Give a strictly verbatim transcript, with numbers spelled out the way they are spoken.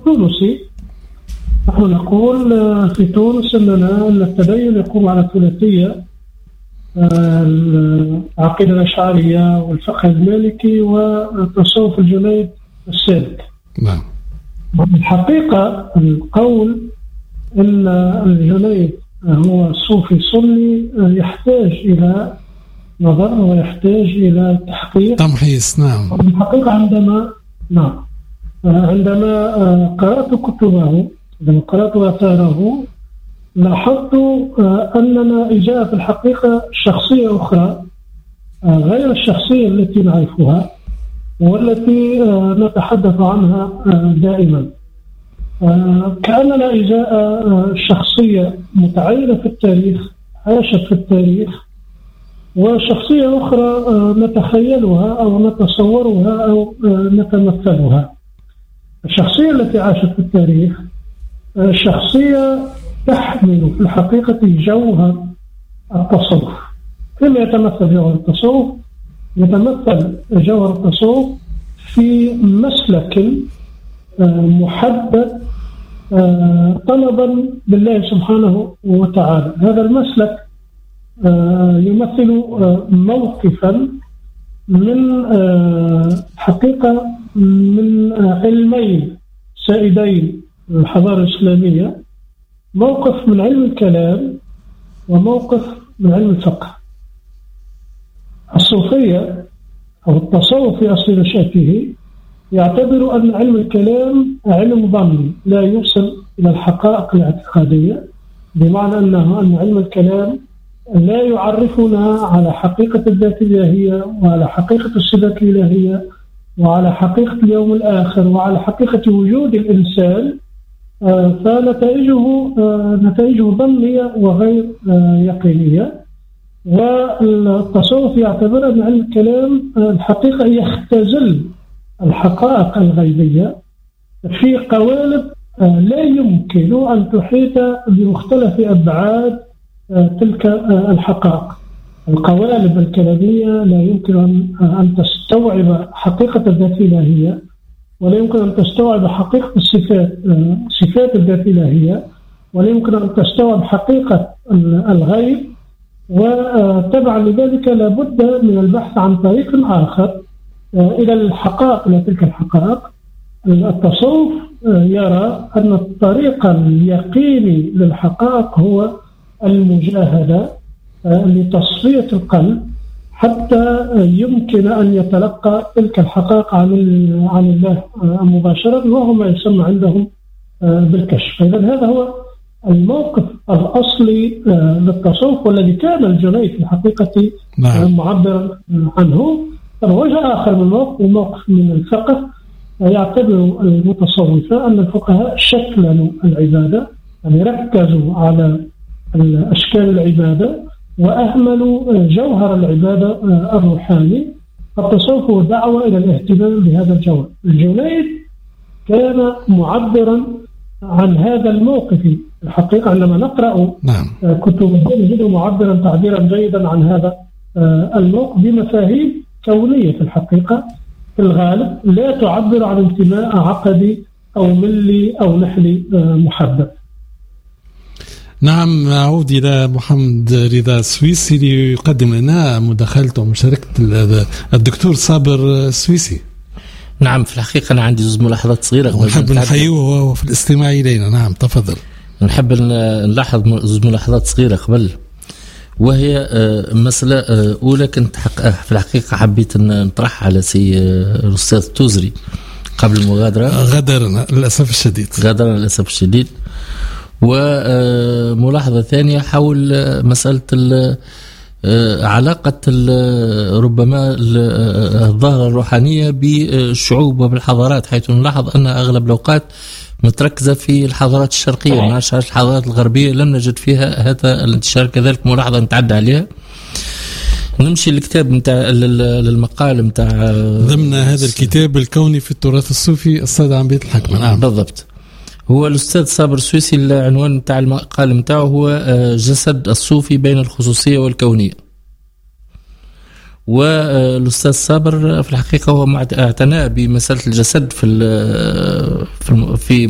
التونسي. نحن نقول في تونس أننا أن التدين يقوم على ثلاثية: العقيدة الأشعرية والفقه المالكي والتصوف الجنيد السالك. نعم. الحقيقة القول أن الجنيد هو صوفي سني يحتاج إلى نظر ويحتاج إلى تحقيق تمحيص. نعم. الحقيقة عندما نعم عندما قرأت كتبه، عندما قرأت آثاره، لاحظت أننا جاء في الحقيقة شخصية أخرى غير الشخصية التي نعرفها والتي نتحدث عنها دائما. كأننا جاء شخصية متعينة في التاريخ، عاشت في التاريخ، وشخصية أخرى نتخيلها أو نتصورها أو نتمثلها. الشخصية التي عاشت في التاريخ شخصية تحمل في الحقيقة جوهر التصوف. كما يتمثل جوهر التصوف؟ يتمثل جوهر التصوف في مسلك محدد طلبا بالله سبحانه وتعالى. هذا المسلك يمثل موقفا من حقيقة من علمين سائدين الحضارة الإسلامية: موقف من علم الكلام وموقف من علم الفقه. الصوفية أو التصوف في أصل نشأته يعتبر أن علم الكلام علم ظني لا يوصل إلى الحقائق الاعتقادية، بمعنى أنه أن علم الكلام لا يعرفنا على حقيقة الذات الإلهية وعلى حقيقة الصفات الإلهية وعلى حقيقة اليوم الآخر وعلى حقيقة وجود الإنسان، فنتائجه نتائجه ظنية وغير يقينية. والتصوف يعتبر أن علم الكلام الحقيقة يختزل الحقائق الغيبية في قوالب لا يمكن أن تحيط بمختلف أبعاد تلك الحقائق. القوالب الكلامية لا يمكن أن تستوعب حقيقة الذات الإلهية، ولا يمكن أن تستوعب حقيقة الصفات صفات الذات الإلهية، ولا يمكن أن تستوعب حقيقة الغيب. وتبعا لذلك لابد من البحث عن طريق آخر إلى الحقائق، إلى تلك الحقائق. التصوف يرى أن الطريق اليقيني للحقائق هو المجاهدة لتصفية القلب حتى يمكن أن يتلقى تلك الحقائق عن عن الله مباشرة، وهو ما يسمى عندهم بالكشف. إذن هذا هو الموقف الأصلي للتصوف، والذي كان الجنيد في الحقيقة نعم. معبرا عنه. وجه آخر من الموقف الموقف من الفقه. يعتبر المتصوفة أن الفقهاء شكلوا العبادة، يعني ركزوا على أشكال العبادة وأهملوا جوهر العبادة الروحاني. التصوف هو دعوة إلى الاهتمام بهذا الجوهر. الجنيد كان معبرا عن هذا الموقف الحقيقة. عندما نقرأ نعم. كتبه نجده معبرا تعبيرا جيدا عن هذا الموقف بمفاهيم كونية في الحقيقة في الغالب لا تعبر عن انتماء عقدي أو ملي أو نحلي محدد. نعم. نعود إلى محمد رضا السويسي ليقدم لنا مداخلته ومشاركة الدكتور صابر السويسي. نعم، في الحقيقة أنا عندي زوج ملاحظات صغيرة ونحب نحيوه في الاستماع إلينا. نعم تفضل. نحب نلاحظ زوج ملاحظات صغيرة قبل، وهي مسألة أولى كنت في الحقيقة حبيت أن نطرحها على سي الأستاذ التوزري قبل المغادرة. غادرنا للأسف الشديد. غادرنا للأسف الشديد. وملاحظة ثانية حول مسألة علاقة ربما الظاهرة الروحانية بالشعوب وبالحضارات، حيث نلاحظ أن أغلب الأوقات متركزة في الحضارات الشرقية، مع الحضارات الغربية لم نجد فيها هذا الانتشار. كذلك ملاحظة نتعدى عليها. نمشي للكتاب متاع للمقال متاع ضمن هذا الكتاب الكوني في التراث الصوفي الصادع عن بيت الحكمة. نعم بالضبط. هو الأستاذ صابر السويسي العنوان متاع المقال متاعه هو جسد الصوفي بين الخصوصية والكونية. والأستاذ صابر في الحقيقة هو اعتنى بمسألة الجسد في في